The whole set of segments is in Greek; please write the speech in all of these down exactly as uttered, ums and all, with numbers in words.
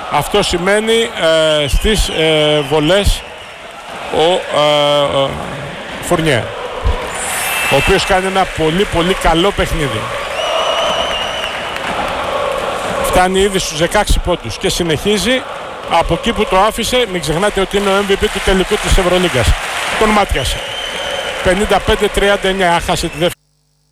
Αυτό σημαίνει ε, στις ε, βολές ο ε, ε, Φουρνιέ, ο οποίος κάνει ένα πολύ πολύ καλό παιχνίδι. Φτάνει ήδη στους δεκαέξι πόντους και συνεχίζει από εκεί που το άφησε. Μην ξεχνάτε ότι είναι ο εμ βι πι του τελικού της Ευρωλίγκας. Τον μάτιασε. πενήντα πέντε τριάντα εννιά, άχασε τη δεύτερη.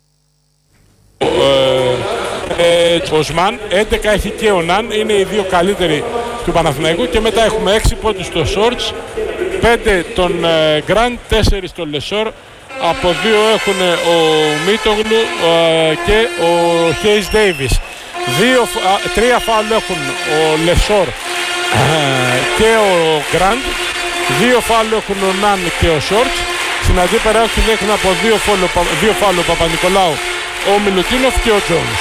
Ο Οσμάν, έντεκα έχει και ο Ναν, είναι οι δύο καλύτεροι του Παναθηναϊκού, και μετά έχουμε έξι πόντους στο Σόρτς, πέντε τον Γκραντ, τέσσερα τον Λεσόρ, από δύο έχουν ο Μίτογλου και ο Χέις Ντέιβις. Τρία φάουλ έχουν ο Λεσόρ και ο Γκραντ, δύο φάουλ έχουν ο Ναν και ο Σόρτς. Στην αντίπερα έχουν από δύο φάουλ ο Παπα-Νικολάου, ο Μιλουτίνοφ και ο Τζόνς.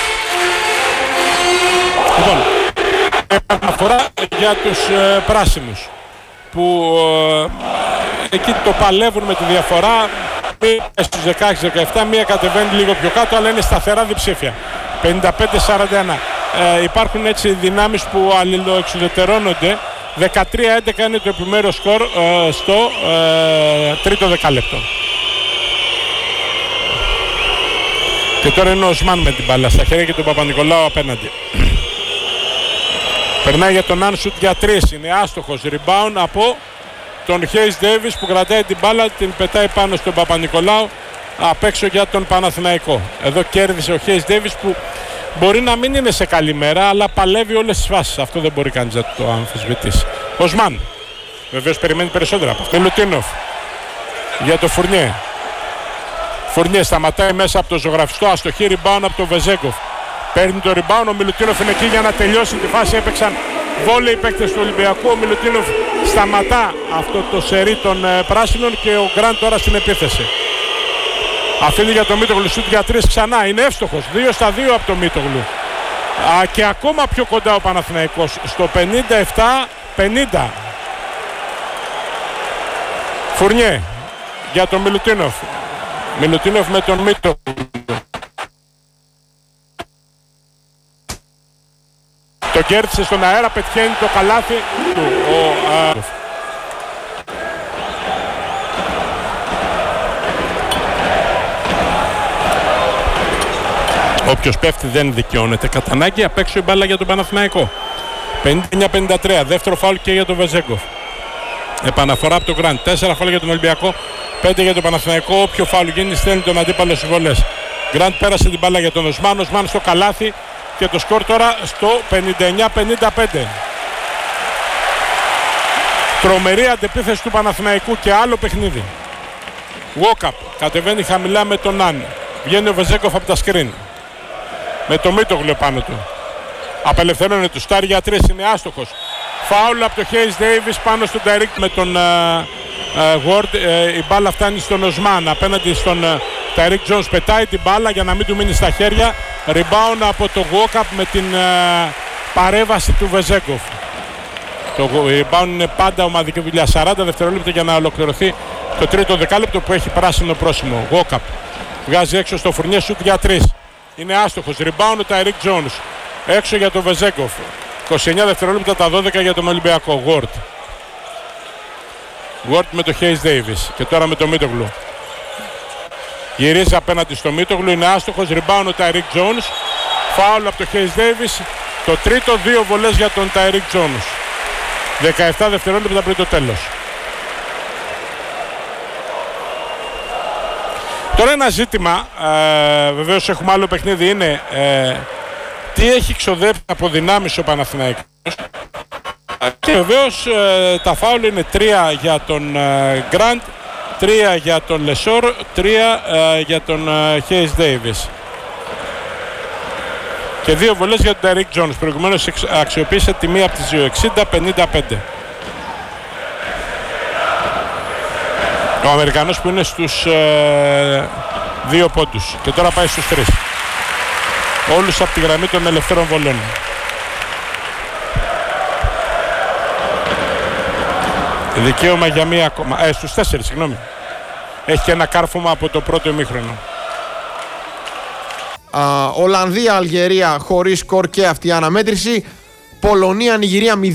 Λοιπόν, επαναφορά για τους ε, πράσινους που ε, εκεί το παλεύουν με τη διαφορά. Μία στους δεκαέξι δεκαεπτά, μία κατεβαίνει λίγο πιο κάτω, αλλά είναι σταθερά διψήφια. πενήντα πέντε σαράντα ένα. Ε, υπάρχουν έτσι δυνάμεις που αλληλοεξουδετερώνονται. δεκατρία έντεκα είναι το επιμέρους σκορ ε, στο ε, τρίτο δεκάλεπτο. Και τώρα είναι ο Οσμάν με την μπάλα στα χέρια και τον Παπα-Νικολάου απέναντι. Περνάει για τον Άν, σουτ για τρεις, είναι άστοχος. Rebound από τον Χέις Ντέιβις που κρατάει την μπάλα, την πετάει πάνω στον Παπα-Νικολάου απ' έξω για τον Παναθηναϊκό. Εδώ κέρδισε ο Χέις Ντέιβις που μπορεί να μην είναι σε καλή μέρα, αλλά παλεύει όλες τις φάσεις. Αυτό δεν μπορεί κανείς να το αμφισβητήσει. Οσμάν βεβαίως περιμένει περισσότερα από αυτό. Μιλουτίνοφ για το Φουρνιέ. Φουρνιέ σταματάει μέσα από το ζωγραφιστό, αστοχή, rebound από το Βεζέγκοφ. Παίρνει το rebound, ο Μιλουτίνοφ είναι εκεί για να τελειώσει τη φάση. Έπαιξαν βόλεϊ οι παίκτες του Ολυμπιακού. Ο Μιλουτίνοφ σταματά αυτό το σερί των ε, πράσινων και ο Γκραντ τώρα στην επίθεση. Αφήνει για το Μίτογλου, σουτ για τρεις ξανά. Είναι εύστοχος, δύο στα δύο από το Μίτογλου. Α, και ακόμα πιο κοντά ο Παναθηναϊκός στο πενήντα επτά πενήντα. Φουρνιέ για τον Μιλουτίνοφ. Μιλουτίνοφ με τον Μίτογλου. Το κέρδισε στον αέρα, πετυχαίνει το καλάθι του. Ο, α... Όποιος πέφτει δεν δικαιώνεται. Κατά ανάγκη απ' έξω η μπάλα για τον Παναθηναϊκό. πενήντα εννιά πενήντα τρία, δεύτερο φάουλ και για τον Βεζέγκοφ. Επαναφορά από τον Γκραντ, τέσσερα φάουλ για τον Ολυμπιακό, πέντε για τον Παναθηναϊκό. Όποιο φάουλ γίνει στέλνει τον αντίπαλο στις βολές. Γκραντ πέρασε την μπάλα για τον Οσμάν, Οσμάν στο καλάθι και το σκορ τώρα στο πενήντα εννιά πενήντα πέντε. Τρομερή αντεπίθεση του Παναθηναϊκού και άλλο παιχνίδι. Walkup κατεβαίνει χαμηλά με τον Ναν. Βγαίνει ο Βεζέγκοφ από τα σκριν. Με το Μίτογλου πάνω του. Απελευθερώνει του Στάρ για τρεις, είναι άστοχος. Φάουλ από το Χέις Ντέιβις πάνω στον Ταϊρίκ με τον Γουόρντ. Uh, uh, uh, η μπάλα φτάνει στον Οσμάν απέναντι στον uh, Ταϊρίκ Τζόνς. Πετάει την μπάλα για να μην του μείνει στα χέρια. Rebound από το Walkup με την uh, παρέβαση του Βεζέγκοφ. Το rebound είναι πάντα ομαδική δουλειά. σαράντα δευτερόλεπτα για να ολοκληρωθεί το τρίτο δεκάλεπτο που έχει πράσινο πρόσημο. Walkup βγάζει έξω στο Φουρνιέ, σουτ για τρεις. Είναι άστοχος. Rebound ο Ταϊρίκ Τζόνς. Έξω για τον Βεζέγκοφ. είκοσι εννιά δευτερόλεπτα τα δώδεκα για τον Ολυμπιακό. Γουόρντ. Γουόρντ με το Χέις Ντέιβις. Και τώρα με το Μίτογλου. Γυρίζει απέναντι στο Μίτογλου. Είναι άστοχος. Rebound ο Ταϊρίκ Τζόνς. Φάουλ από το Χέις Ντέιβις. Το τρίτο, δύο βολές για τον Ταϊρίκ Τζόνς. δεκαεπτά δευτερόλεπτα πριν το τέλος. Τώρα ένα ζήτημα, ε, βεβαίως έχουμε άλλο παιχνίδι, είναι ε, τι έχει ξοδέψει από δυνάμεις ο Παναθηναϊκός. Και βεβαίως ε, τα φάουλ είναι τρία για τον ε, Γκραντ, τρία για τον Λεσόρ, τρία ε, για τον ε, Χέις Ντέιβις. Και δύο βολές για τον Ταϊρίκ Τζόνς. Προηγουμένως αξιοποίησε τη μία από τις δύο, εξήντα πενήντα πέντε. Ο Αμερικανός που είναι στους ε, δύο πόντους. Και τώρα πάει στους τρεις. Όλους από τη γραμμή των ελευθέρων βολών. Δικαίωμα για μία ακόμα. Ε, στους τέσσερις, συγγνώμη. Έχει και ένα κάρφωμα από το πρώτο ημίχρονο. Uh, Ολλανδία, Αλγερία χωρίς σκορ και αυτή η αναμέτρηση. Πολωνία, Νιγηρία